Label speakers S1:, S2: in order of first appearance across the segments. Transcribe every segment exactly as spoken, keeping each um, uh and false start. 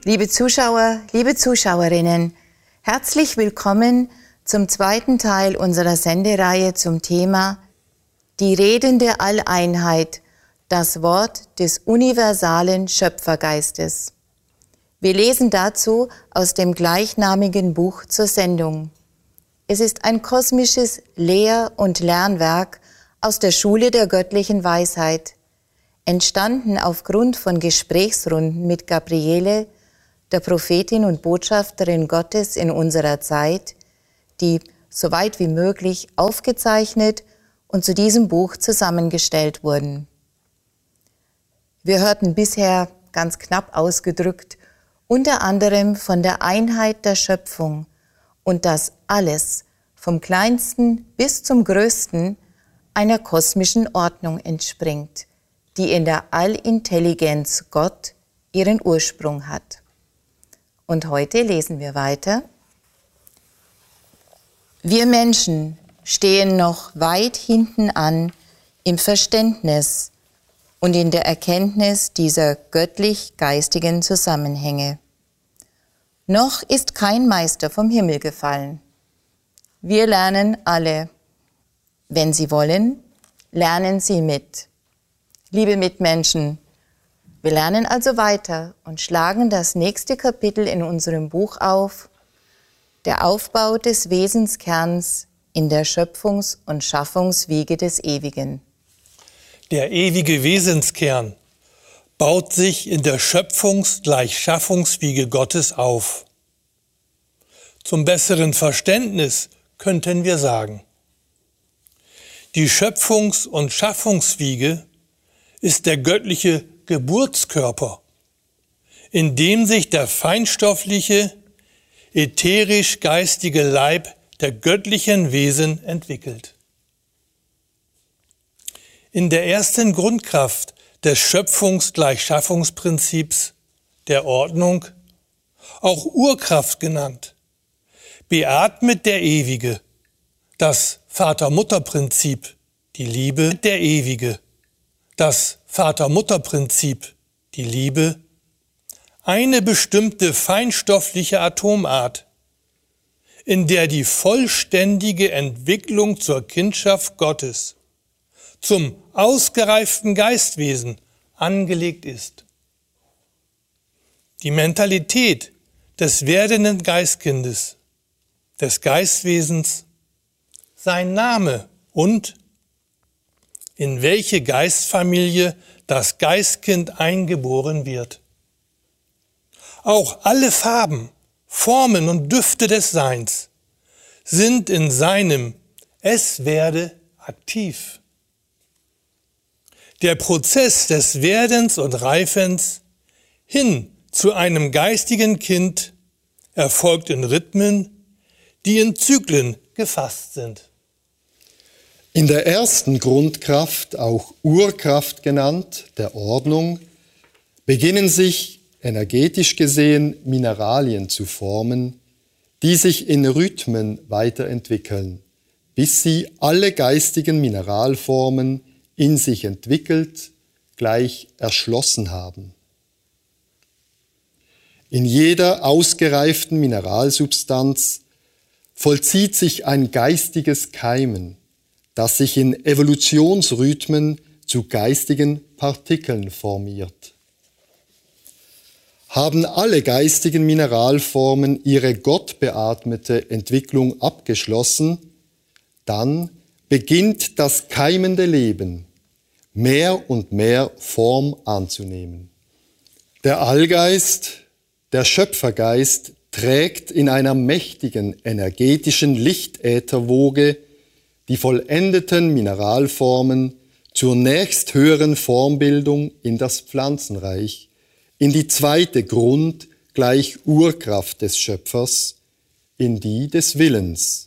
S1: Liebe Zuschauer, liebe Zuschauerinnen, herzlich willkommen zum zweiten Teil unserer Sendereihe zum Thema Die redende Alleinheit, das Wort des universalen Schöpfergeistes. Wir lesen dazu aus dem gleichnamigen Buch zur Sendung. Es ist ein kosmisches Lehr- und Lernwerk aus der Schule der göttlichen Weisheit, entstanden aufgrund von Gesprächsrunden mit Gabriele, der Prophetin und Botschafterin Gottes in unserer Zeit, die soweit wie möglich aufgezeichnet und zu diesem Buch zusammengestellt wurden. Wir hörten bisher, ganz knapp ausgedrückt, unter anderem von der Einheit der Schöpfung und dass alles, vom Kleinsten bis zum Größten, einer kosmischen Ordnung entspringt, die in der Allintelligenz Gott ihren Ursprung hat. Und heute lesen wir weiter. Wir Menschen stehen noch weit hinten an im Verständnis und in der Erkenntnis dieser göttlich-geistigen Zusammenhänge. Noch ist kein Meister vom Himmel gefallen. Wir lernen alle. Wenn Sie wollen, lernen Sie mit. Liebe Mitmenschen, wir lernen also weiter und schlagen das nächste Kapitel in unserem Buch auf, der Aufbau des Wesenskerns in der Schöpfungs- und Schaffungswiege des Ewigen.
S2: Der ewige Wesenskern baut sich in der Schöpfungs-gleich-Schaffungswiege Gottes auf. Zum besseren Verständnis könnten wir sagen, die Schöpfungs- und Schaffungswiege ist der göttliche Geburtskörper, in dem sich der feinstoffliche, ätherisch-geistige Leib der göttlichen Wesen entwickelt. In der ersten Grundkraft des Schöpfungs-Gleichschaffungsprinzips, der Ordnung, auch Urkraft genannt, beatmet der Ewige, das Vater-Mutter-Prinzip, die Liebe der Ewige, das Vater-Mutter-Prinzip, die Liebe, eine bestimmte feinstoffliche Atomart, in der die vollständige Entwicklung zur Kindschaft Gottes, zum ausgereiften Geistwesen angelegt ist. Die Mentalität des werdenden Geistkindes, des Geistwesens, sein Name und in welche Geistfamilie das Geistkind eingeboren wird. Auch alle Farben, Formen und Düfte des Seins sind in seinem Es-Werde aktiv. Der Prozess des Werdens und Reifens hin zu einem geistigen Kind erfolgt in Rhythmen, die in Zyklen gefasst sind.
S3: In der ersten Grundkraft, auch Urkraft genannt, der Ordnung, beginnen sich energetisch gesehen Mineralien zu formen, die sich in Rhythmen weiterentwickeln, bis sie alle geistigen Mineralformen in sich entwickelt, gleich erschlossen haben. In jeder ausgereiften Mineralsubstanz vollzieht sich ein geistiges Keimen, das sich in Evolutionsrhythmen zu geistigen Partikeln formiert. Haben alle geistigen Mineralformen ihre gottbeatmete Entwicklung abgeschlossen, dann beginnt das keimende Leben mehr und mehr Form anzunehmen. Der Allgeist, der Schöpfergeist, trägt in einer mächtigen energetischen Lichtätherwoge die vollendeten Mineralformen zur nächst höheren Formbildung in das Pflanzenreich, in die zweite Grund gleich Urkraft des Schöpfers, in die des Willens.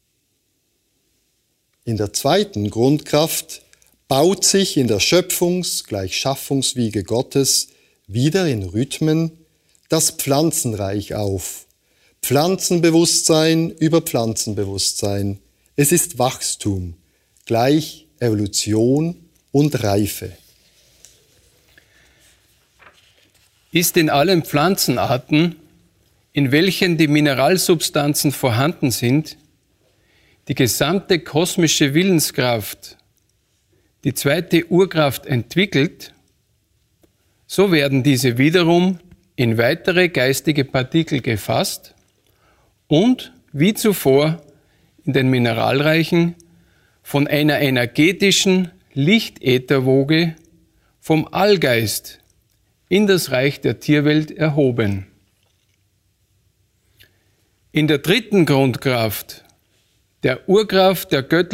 S3: In der zweiten Grundkraft baut sich in der Schöpfungs- gleich Schaffungswiege Gottes wieder in Rhythmen das Pflanzenreich auf. Pflanzenbewusstsein über Pflanzenbewusstsein. Es ist Wachstum, gleich Evolution und Reife.
S4: ist in allen Pflanzenarten, in welchen die Mineralsubstanzen vorhanden sind, die gesamte kosmische Willenskraft, die zweite Urkraft entwickelt, so werden diese wiederum in weitere geistige Partikel gefasst und, wie zuvor in den Mineralreichen, von einer energetischen Lichtätherwoge vom Allgeist in das Reich der Tierwelt erhoben. In der dritten Grundkraft, der Urkraft der göttlichen